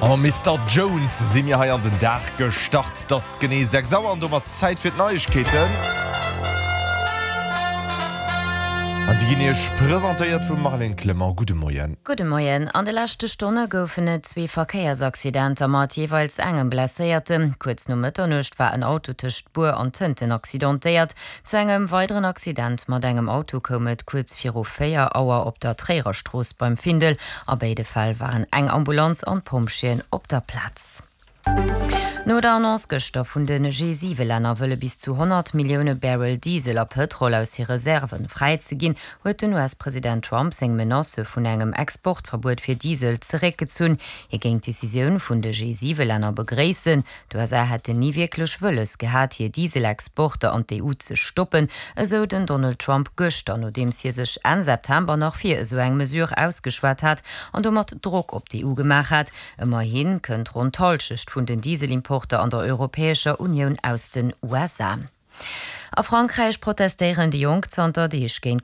Oh, Mr. Jones sind ja hier an den Dach gestartet. Das gene 6 Uhr und immer Zeit für die Neuigkeiten. Und die gehen präsentiert von Marlene Clement. Guten Morgen. Guten Morgen. An der letzten Stunde goufen 2 Verkehrsaccidenten mit jeweils engem Blessierten. Kurz nur Mitternacht war ein Auto zwischen Spur und Tinten accidentiert. Zu einem weiteren Accident mit einem Auto kommt kurz 4:04 Uhr auf der Triererstraße beim Findel. In beiden Fällen waren eng Ambulanz und Pumpchen auf der Platz. No der Annoncegestoff vun den G7-Länner wëlle bis zu 100 Millionen Barrel Diesel a Petrol aus die Reserven freizeginn, huet den US-Präsident Trump seg Menace vun engem Exportverbot fir Diesel zerekgezuun. Géint Deciioun vun de G7-Länner begréessen. Du hat nie wirklichch wëlles gehat hier Dieselexporte an die EU ze stoppen, eso den Donald Trump gëchter, no dem sie sech en September nach fir so eng Mesure ausgeschwert hat an do mat Druck op die EU gemacht hat. Immerhin kënnt rund Talschicht vun den Dieselimporter an der Europäischer Union aus den USA. A Frankreich protestieren die Jungzanter, die ich gegen